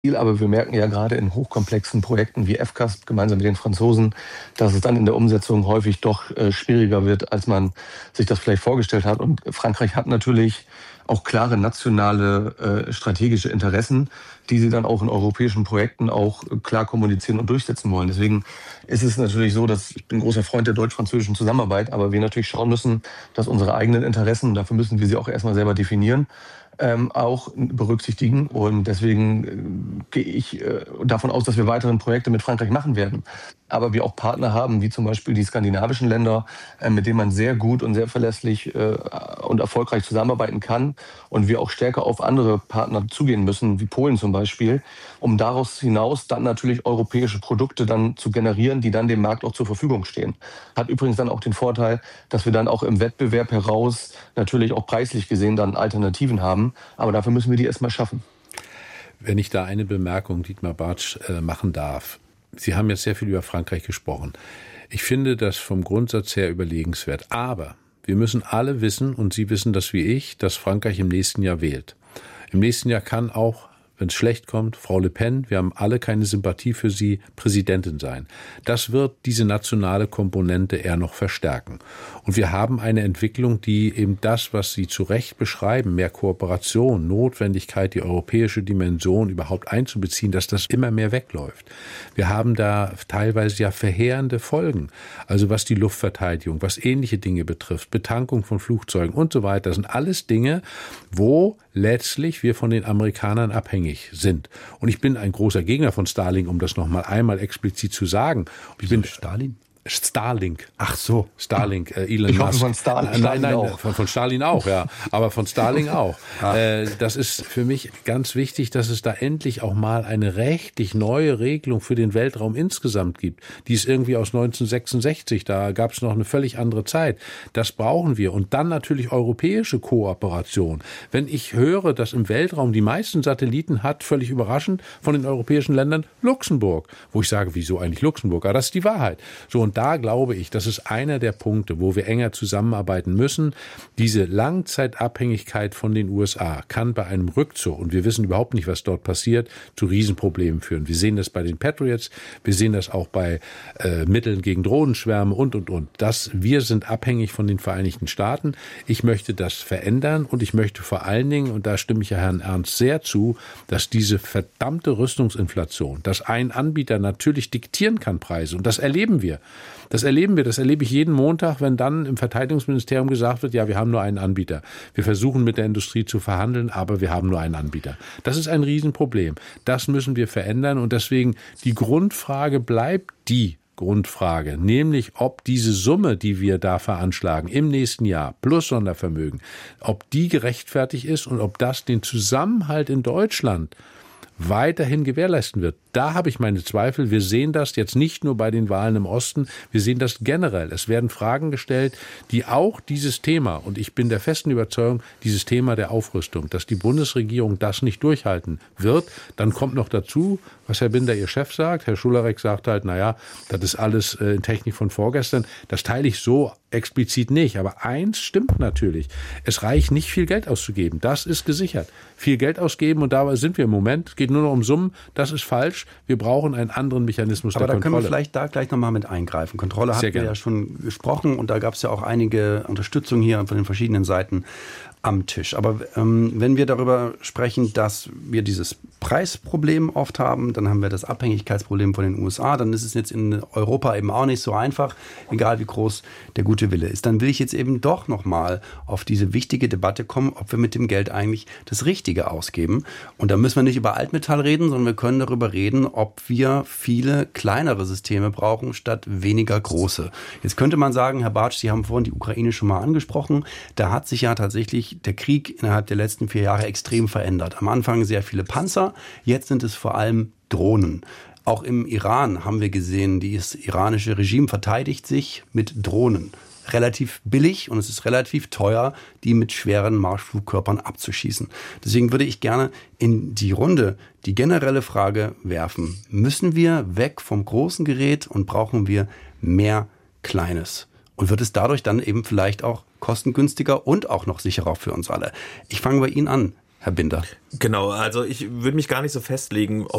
Aber wir merken ja gerade in hochkomplexen Projekten wie FCAS gemeinsam mit den Franzosen, dass es dann in der Umsetzung häufig doch schwieriger wird, als man sich das vielleicht vorgestellt hat. Und Frankreich hat natürlich auch klare nationale strategische Interessen, die sie dann auch in europäischen Projekten auch klar kommunizieren und durchsetzen wollen. Deswegen ist es natürlich so, dass ich bin ein großer Freund der deutsch-französischen Zusammenarbeit, aber wir natürlich schauen müssen, dass unsere eigenen Interessen, dafür müssen wir sie auch erstmal selber definieren, auch berücksichtigen. Und deswegen gehe ich davon aus, dass wir weiteren Projekte mit Frankreich machen werden. Aber wir auch Partner haben, wie zum Beispiel die skandinavischen Länder, mit denen man sehr gut und sehr verlässlich und erfolgreich zusammenarbeiten kann. Und wir auch stärker auf andere Partner zugehen müssen, wie Polen zum Beispiel, um daraus hinaus dann natürlich europäische Produkte dann zu generieren, die dann dem Markt auch zur Verfügung stehen. Hat übrigens dann auch den Vorteil, dass wir dann auch im Wettbewerb heraus natürlich auch preislich gesehen dann Alternativen haben. Aber dafür müssen wir die erstmal schaffen. Wenn ich da eine Bemerkung, Dietmar Bartsch, machen darf. Sie haben jetzt sehr viel über Frankreich gesprochen. Ich finde das vom Grundsatz her überlegenswert. Aber wir müssen alle wissen, und Sie wissen das wie ich, dass Frankreich im nächsten Jahr wählt. Im nächsten Jahr kann auch, wenn es schlecht kommt, Frau Le Pen, wir haben alle keine Sympathie für sie, Präsidentin sein. Das wird diese nationale Komponente eher noch verstärken. Und wir haben eine Entwicklung, die eben das, was Sie zu Recht beschreiben, mehr Kooperation, Notwendigkeit, die europäische Dimension überhaupt einzubeziehen, dass das immer mehr wegläuft. Wir haben da teilweise ja verheerende Folgen. Also was die Luftverteidigung, was ähnliche Dinge betrifft, Betankung von Flugzeugen und so weiter, das sind alles Dinge, wo letztlich wir von den Amerikanern abhängig sind. Und ich bin ein großer Gegner von Starlink, um das noch mal einmal explizit zu sagen. Ich bin Starlink. Ach so. Starlink, Elon Musk. Ich hoffe von Starlink. Nein, von Stalin auch, ja. Aber von Starlink auch. Das ist für mich ganz wichtig, dass es da endlich auch mal eine rechtlich neue Regelung für den Weltraum insgesamt gibt. Die ist irgendwie aus 1966. Da gab es noch eine völlig andere Zeit. Das brauchen wir. Und dann natürlich europäische Kooperation. Wenn ich höre, dass im Weltraum die meisten Satelliten hat, völlig überraschend, von den europäischen Ländern Luxemburg. Wo ich sage, wieso eigentlich Luxemburg? Aber das ist die Wahrheit. So, und da glaube ich, das ist einer der Punkte, wo wir enger zusammenarbeiten müssen. Diese Langzeitabhängigkeit von den USA kann bei einem Rückzug, und wir wissen überhaupt nicht, was dort passiert, zu Riesenproblemen führen. Wir sehen das bei den Patriots, wir sehen das auch bei Mitteln gegen Drohnenschwärme und. Wir sind abhängig von den Vereinigten Staaten. Ich möchte das verändern und ich möchte vor allen Dingen, und da stimme ich ja Herrn Ernst sehr zu, dass diese verdammte Rüstungsinflation, dass ein Anbieter natürlich diktieren kann Preise, und das erleben wir. Das erlebe ich jeden Montag, wenn dann im Verteidigungsministerium gesagt wird, ja, wir haben nur einen Anbieter. Wir versuchen mit der Industrie zu verhandeln, aber wir haben nur einen Anbieter. Das ist ein Riesenproblem. Das müssen wir verändern, und deswegen die Grundfrage bleibt die Grundfrage, nämlich ob diese Summe, die wir da veranschlagen im nächsten Jahr plus Sondervermögen, ob die gerechtfertigt ist und ob das den Zusammenhalt in Deutschland weiterhin gewährleisten wird. Da habe ich meine Zweifel. Wir sehen das jetzt nicht nur bei den Wahlen im Osten, wir sehen das generell. Es werden Fragen gestellt, die auch dieses Thema, und ich bin der festen Überzeugung, dieses Thema der Aufrüstung, dass die Bundesregierung das nicht durchhalten wird. Dann kommt noch dazu, was Herr Binder, Ihr Chef, sagt. Herr Schulerek sagt halt, naja, das ist alles in Technik von vorgestern. Das teile ich so explizit nicht. Aber eins stimmt natürlich. Es reicht nicht, viel Geld auszugeben. Das ist gesichert. Viel Geld ausgeben, und dabei sind wir im Moment. Es geht nur noch um Summen. Das ist falsch. Wir brauchen einen anderen Mechanismus der Kontrolle. Aber da können wir vielleicht da gleich nochmal mit eingreifen. Kontrolle hatten wir ja schon gesprochen, und da gab es ja auch einige Unterstützung hier von den verschiedenen Seiten am Tisch. Aber wenn wir darüber sprechen, dass wir dieses Preisproblem oft haben, dann haben wir das Abhängigkeitsproblem von den USA, dann ist es jetzt in Europa eben auch nicht so einfach, egal wie groß der gute Wille ist. Dann will ich jetzt eben doch nochmal auf diese wichtige Debatte kommen, ob wir mit dem Geld eigentlich das Richtige ausgeben. Und da müssen wir nicht über Altmetall reden, sondern wir können darüber reden, ob wir viele kleinere Systeme brauchen, statt weniger große. Jetzt könnte man sagen, Herr Bartsch, Sie haben vorhin die Ukraine schon mal angesprochen, da hat sich ja tatsächlich der Krieg innerhalb der letzten 4 Jahre extrem verändert. Am Anfang sehr viele Panzer, jetzt sind es vor allem Drohnen. Auch im Iran haben wir gesehen, das iranische Regime verteidigt sich mit Drohnen. Relativ billig, und es ist relativ teuer, die mit schweren Marschflugkörpern abzuschießen. Deswegen würde ich gerne in die Runde die generelle Frage werfen. Müssen wir weg vom großen Gerät und brauchen wir mehr Kleines? Und wird es dadurch dann eben vielleicht auch kostengünstiger und auch noch sicherer für uns alle? Ich fange bei Ihnen an, Herr Binder. Genau, also ich würde mich gar nicht so festlegen,